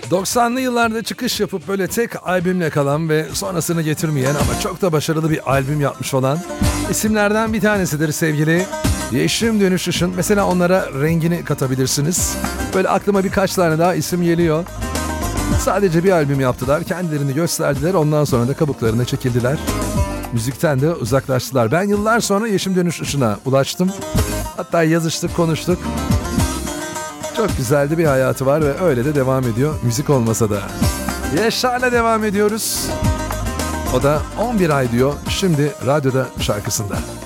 90'lı yıllarda çıkış yapıp böyle tek albümle kalan ve sonrasını getirmeyen ama çok da başarılı bir albüm yapmış olan isimlerden bir tanesidir sevgili Yeşim Dönüş Işın. Mesela onlara rengini katabilirsiniz. Böyle aklıma birkaç tane daha isim geliyor. Sadece bir albüm yaptılar, kendilerini gösterdiler, ondan sonra da kabuklarına çekildiler. Müzikten de uzaklaştılar. Ben yıllar sonra Yeşim Dönüş Işın'a ulaştım. Hatta yazıştık, konuştuk. Çok güzeldi bir hayatı var ve öyle de devam ediyor. Müzik olmasa da. Yaşar'la devam ediyoruz. O da 11 ay diyor. Şimdi radyoda şarkısında.